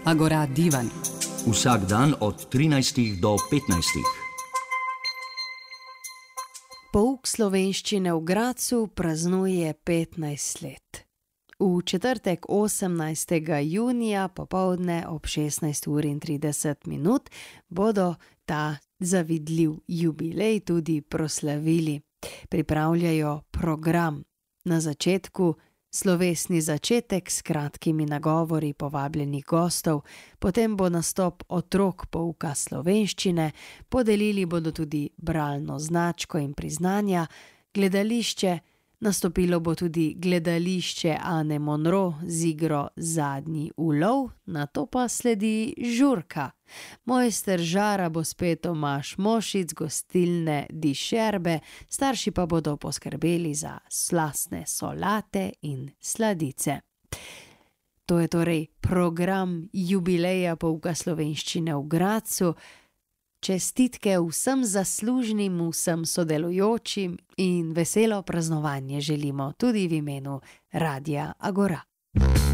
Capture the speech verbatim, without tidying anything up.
Agora divan. Vsak dan od trinajstih do petnajstih. Pouk slovenščine v Gradcu praznuje petnajst let. V četrtek osemnajstega junija popoldne ob šestnajst ur in trideset minut bodo ta zavidljiv jubilej tudi proslavili. Pripravljajo program. Na začetku slovesni začetek s kratkimi nagovori povabljenih gostov, potem bo nastop otrok pouka slovenščine, podelili bodo tudi bralno značko in priznanja, gledališče, nastopilo bo tudi gledališče Ane Monro z igro Zadnji ulov, nato pa sledi žurka. Mojster žara bo spet Tomaž Mošic, gostilne Di Šerbe, starši pa bodo poskrbeli za slastne solate in sladice. To je torej program jubileja pouka slovenščine v Gradcu. Čestitke vsem zaslužnim, vsem sodelujočim in veselo praznovanje želimo tudi v imenu Radia Agora.